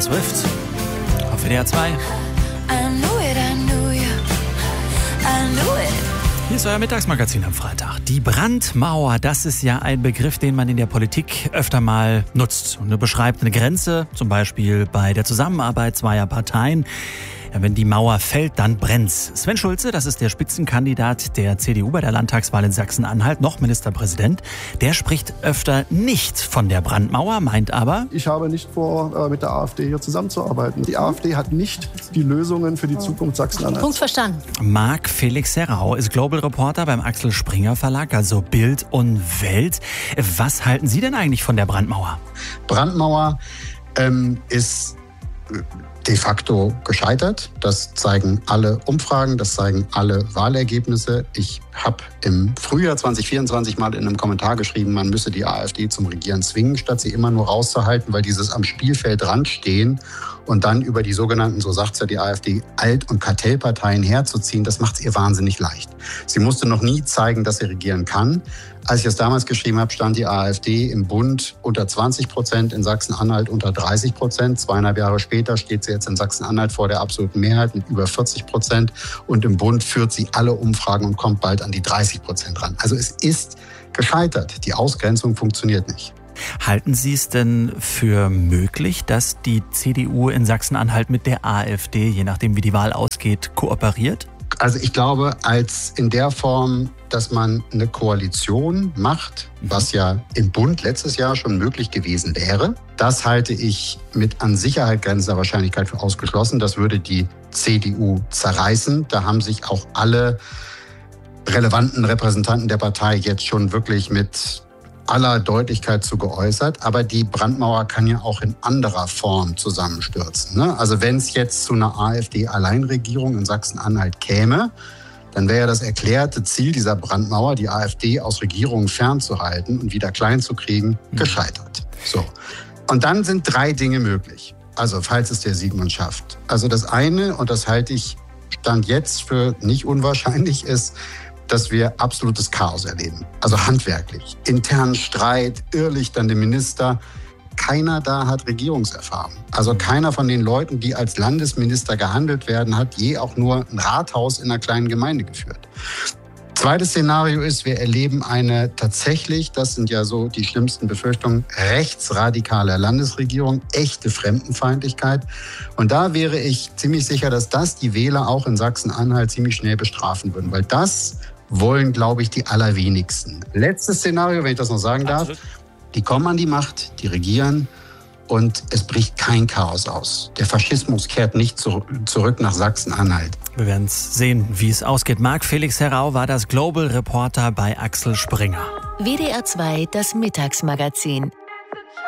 Swift auf WDR 2. Hier ist euer Mittagsmagazin am Freitag. Die Brandmauer, das ist ja ein Begriff, den man in der Politik öfter mal nutzt. Und er beschreibt eine Grenze, zum Beispiel bei der Zusammenarbeit zweier Parteien. Ja, wenn die Mauer fällt, dann brennt's. Sven Schulze, das ist der Spitzenkandidat der CDU bei der Landtagswahl in Sachsen-Anhalt, noch Ministerpräsident. Der spricht öfter nicht von der Brandmauer, meint aber: Ich habe nicht vor, mit der AfD hier zusammenzuarbeiten. Die AfD hat nicht die Lösungen für die Zukunft Sachsen-Anhalts. Punkt verstanden. Marc Felix Herrau ist Global Reporter beim Axel Springer Verlag, also Bild und Welt. Was halten Sie denn eigentlich von der Brandmauer? Brandmauer ist de facto gescheitert. Das zeigen alle Umfragen, das zeigen alle Wahlergebnisse. Ich habe im Frühjahr 2024 mal in einem Kommentar geschrieben, man müsse die AfD zum Regieren zwingen, statt sie immer nur rauszuhalten, weil dieses am Spielfeldrand stehen und dann über die sogenannten, so sagt es ja die AfD, Alt- und Kartellparteien herzuziehen, das macht es ihr wahnsinnig leicht. Sie musste noch nie zeigen, dass sie regieren kann. Als ich es damals geschrieben habe, stand die AfD im Bund unter 20%, in Sachsen-Anhalt unter 30%. 2,5 Jahre später steht sie jetzt in Sachsen-Anhalt vor der absoluten Mehrheit mit über 40%. Und im Bund führt sie alle Umfragen und kommt bald an die 30% ran. Also es ist gescheitert. Die Ausgrenzung funktioniert nicht. Halten Sie es denn für möglich, dass die CDU in Sachsen-Anhalt mit der AfD, je nachdem wie die Wahl ausgeht, kooperiert? Also ich glaube, als in der Form, dass man eine Koalition macht, was ja im Bund letztes Jahr schon möglich gewesen wäre, das halte ich mit an Sicherheit grenzender Wahrscheinlichkeit für ausgeschlossen. Das würde die CDU zerreißen. Da haben sich auch alle relevanten Repräsentanten der Partei jetzt schon wirklich mit aller Deutlichkeit zu geäußert. Aber die Brandmauer kann ja auch in anderer Form zusammenstürzen, ne? Also wenn es jetzt zu einer AfD-Alleinregierung in Sachsen-Anhalt käme, dann wäre ja das erklärte Ziel dieser Brandmauer, die AfD aus Regierungen fernzuhalten und wieder klein zu kriegen, gescheitert. So. Und dann sind 3 Dinge möglich. Also falls es der Sigmund schafft. Also das eine, und das halte ich Stand jetzt für nicht unwahrscheinlich, ist, dass wir absolutes Chaos erleben. Also handwerklich. Internen Streit, irrlichternde Minister. Keiner da hat Regierungserfahrung. Also keiner von den Leuten, die als Landesminister gehandelt werden, hat je auch nur ein Rathaus in einer kleinen Gemeinde geführt. Zweites Szenario ist, wir erleben eine tatsächlich, das sind ja so die schlimmsten Befürchtungen, rechtsradikale Landesregierung, echte Fremdenfeindlichkeit. Und da wäre ich ziemlich sicher, dass das die Wähler auch in Sachsen-Anhalt ziemlich schnell bestrafen würden. Weil das wollen, glaube ich, die allerwenigsten. Letztes Szenario, wenn ich das noch sagen darf. Die kommen an die Macht, die regieren und es bricht kein Chaos aus. Der Faschismus kehrt nicht zurück nach Sachsen-Anhalt. Wir werden sehen, wie es ausgeht. Marc Felix Herrau war das Global Reporter bei Axel Springer. WDR 2, das Mittagsmagazin.